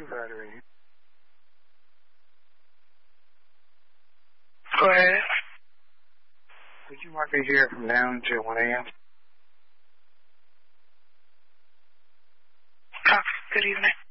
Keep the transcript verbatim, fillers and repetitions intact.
True Battery. Go ahead. Could you mark me here from now until one a.m.? Copy. Good evening.